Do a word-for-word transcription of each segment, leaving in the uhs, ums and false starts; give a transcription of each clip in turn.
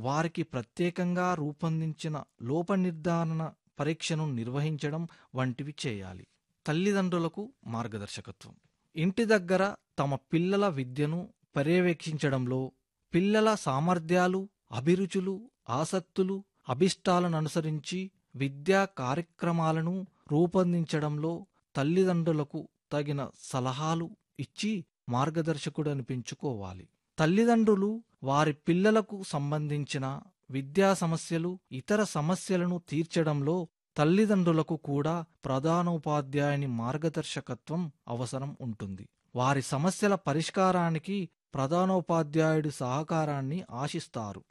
వారికి ప్రత్యేకంగా రూపొందించిన లోపనిర్ధారణ పరీక్షను నిర్వహించడం వంటివి చేయాలి. తల్లిదండ్రులకు మార్గదర్శకత్వం. ఇంటి దగ్గర తమ పిల్లల విద్యను పర్యవేక్షించడంలో పిల్లల సామర్థ్యాలు, అభిరుచులు, ఆసక్తులు, అభిష్టాలను అనుసరించి విద్యా కార్యక్రమాలను రూపొందించడంలో తల్లిదండ్రులకు తగిన సలహాలు ఇచ్చి మార్గదర్శకుడని పెంచుకోవాలి. తల్లిదండ్రులు వారి పిల్లలకు సంబంధించిన విద్యా సమస్యలు, ఇతర సమస్యలను తీర్చడంలో తల్లిదండ్రులకు కూడా ప్రధానోపాధ్యాయుని మార్గదర్శకత్వం అవసరం ఉంటుంది. వారి సమస్యల పరిష్కారానికి ప్రధానోపాధ్యాయుడి సహకారాన్ని ఆశిస్తారు.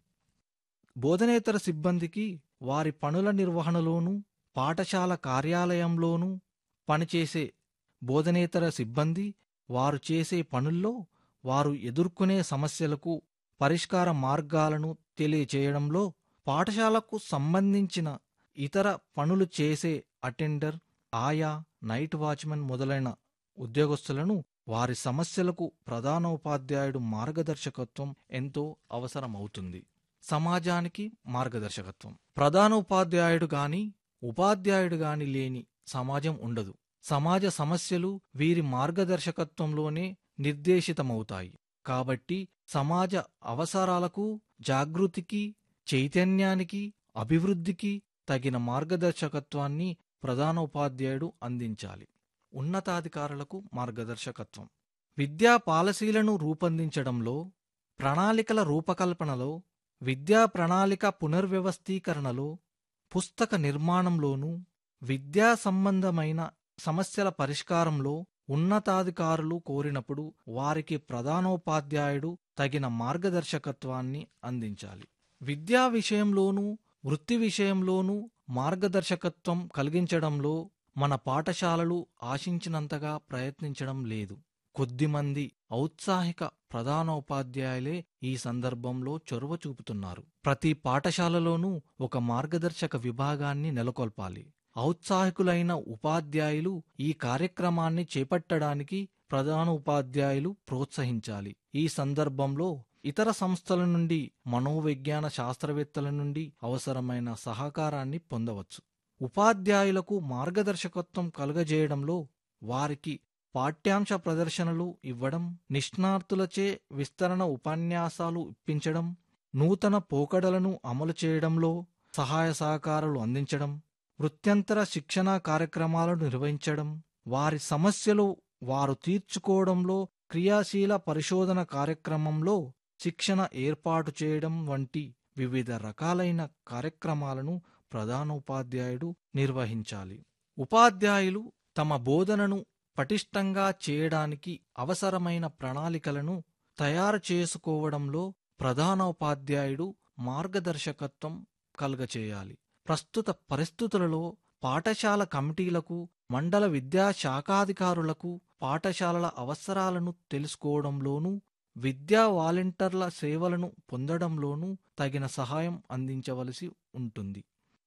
బోధనేతర సిబ్బందికి వారి పనుల నిర్వహణలోనూ, పాఠశాల కార్యాలయంలోనూ పనిచేసే బోధనేతర సిబ్బంది వారు చేసే పనుల్లో వారు ఎదుర్కొనే సమస్యలకు పరిష్కార మార్గాలను తెలియచేయడంలో, పాఠశాలకు సంబంధించిన ఇతర పనులు చేసే అటెండర్, ఆయా, నైట్ వాచ్మెన్ మొదలైన ఉద్యోగస్తులను వారి సమస్యలకు ప్రధానోపాధ్యాయుడు మార్గదర్శకత్వం ఎంతో అవసరమవుతుంది. సమాజానికి మార్గదర్శకత్వం. ప్రధానోపాధ్యాయుడు గాని ఉపాధ్యాయుడు గాని లేని సమాజం ఉండదు. సమాజ సమస్యలు వీరి మార్గదర్శకత్వంలోనే నిర్దేశితమవుతాయి. కాబట్టి సమాజ అవసరాలకు, జాగృతికి, చైతన్యానికి, అభివృద్ధికి తగిన మార్గదర్శకత్వాన్ని ప్రధానోపాధ్యాయుడు అందించాలి. ఉన్నతాధికారులకు మార్గదర్శకత్వం. విద్యా పాలసీలను రూపొందించడంలో, ప్రణాళికల రూపకల్పనలో, విద్యా ప్రణాళిక పునర్వ్యవస్థీకరణలో, పుస్తక నిర్మాణంలోనూ, విద్యా సంబంధమైన సమస్యల పరిష్కారంలో ఉన్నతాధికారులు కోరినప్పుడు వారికి ప్రధానోపాధ్యాయుడు తగిన మార్గదర్శకత్వాన్ని అందించాలి. విద్యా విషయంలోనూ, వృత్తి విషయంలోనూ మార్గదర్శకత్వం కలిగించడంలో మన పాఠశాలలు ఆశించినంతగా ప్రయత్నించడం లేదు. కొద్దిమంది ఔత్సాహిక ప్రధానోపాధ్యాయులే ఈ సందర్భంలో చొరవ చూపుతున్నారు. ప్రతి పాఠశాలలోనూ ఒక మార్గదర్శక విభాగాన్ని నెలకొల్పాలి. ఔత్సాహికులైన ఉపాధ్యాయులు ఈ కార్యక్రమాన్ని చేపట్టడానికి ప్రధానోపాధ్యాయులు ప్రోత్సహించాలి. ఈ సందర్భంలో ఇతర సంస్థల నుండి, మనోవిజ్ఞాన శాస్త్రవేత్తల నుండి అవసరమైన సహకారాన్ని పొందవచ్చు. ఉపాధ్యాయులకు మార్గదర్శకత్వం కలుగజేయడంలో వారికి పాఠ్యాంశ ప్రదర్శనలు ఇవ్వడం, నిష్ణాతులచే విస్తరణ ఉపన్యాసాలు ఇప్పించడం, నూతన పోకడలను అమలు చేయడంలో సహాయ సహకారాలు అందించడం, వృత్యంతర శిక్షణా కార్యక్రమాలను నిర్వహించడం, వారి సమస్యలు వారు తీర్చుకోవడంలో క్రియాశీల పరిశోధన కార్యక్రమంలో శిక్షణ ఏర్పాటు చేయడం వంటి వివిధ రకాలైన కార్యక్రమాలను ప్రధానోపాధ్యాయుడు నిర్వహించాలి. ఉపాధ్యాయులు తమ బోధనను పటిష్టంగా చేయడానికి అవసరమైన ప్రణాళికలను తయారు చేసుకోవడంలో ప్రధానోపాధ్యాయుడు మార్గదర్శకత్వం కలుగచేయాలి. ప్రస్తుత పరిస్థితులలో పాఠశాల కమిటీలకు, మండల విద్యా శాఖాధికారులకు పాఠశాలల అవసరాలను తెలుసుకోవడంలోనూ, విద్యా వాలంటీర్ల సేవలను పొందడంలోనూ తగిన సహాయం అందించవలసి ఉంటుంది.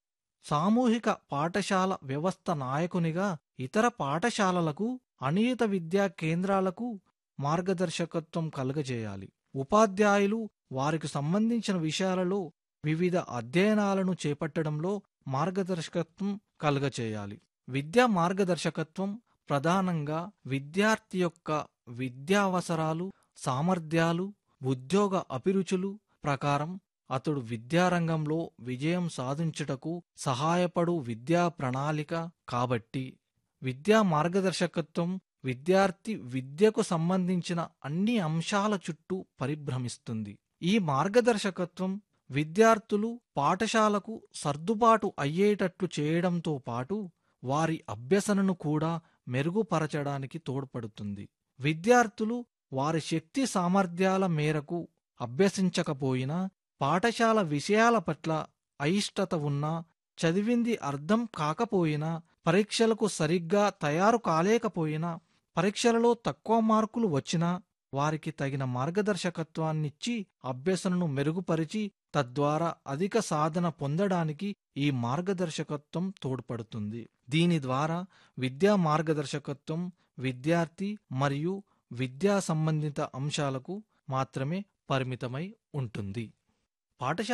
సామూహిక పాఠశాల వ్యవస్థ నాయకునిగా ఇతర పాఠశాలలకు, అనియత విద్యా కేంద్రాలకు మార్గదర్శకత్వం కలుగజేయాలి. ఉపాధ్యాయులు వారికి సంబంధించిన విషయాలలో వివిధ అధ్యయనాలను చేపట్టడంలో మార్గదర్శకత్వం కలుగచేయాలి. విద్యా మార్గదర్శకత్వం ప్రధానంగా విద్యార్థి యొక్క విద్యావసరాలు, సామర్థ్యాలు, ఉద్యోగ అభిరుచులు ప్రకారం అతడు విద్యారంగంలో విజయం సాధించుటకు సహాయపడు విద్యా ప్రణాళిక కాబట్టి విద్యా మార్గదర్శకత్వం విద్యార్థి విద్యకు సంబంధించిన అన్ని అంశాల చుట్టూ పరిభ్రమిస్తుంది. ఈ మార్గదర్శకత్వం విద్యార్థులు పాఠశాలకు సర్దుబాటు అయ్యేటట్లు చేయడంతో పాటు వారి అభ్యసనను కూడా మెరుగుపరచడానికి తోడ్పడుతుంది. విద్యార్థులు వారి శక్తి సామర్థ్యాల మేరకు అభ్యసించకపోయినా, పాఠశాల విషయాల పట్ల అయిష్టత ఉన్నా, చదివింది అర్థం కాకపోయినా, పరీక్షలకు సరిగ్గా తయారు కాలేకపోయినా, పరీక్షలలో తక్కువ మార్కులు వచ్చినా వారికి తగిన మార్గదర్శకత్వాన్నిచ్చి అభ్యసనను మెరుగుపరిచి తద్వారా అధిక సాధన పొందడానికి ఈ మార్గదర్శకత్వం తోడ్పడుతుంది. దీని ద్వారా విద్యా మార్గదర్శకత్వం విద్యార్థి మరియు విద్యా సంబంధిత అంశాలకు మాత్రమే పరిమితమై ఉంటుంది. పాఠశాల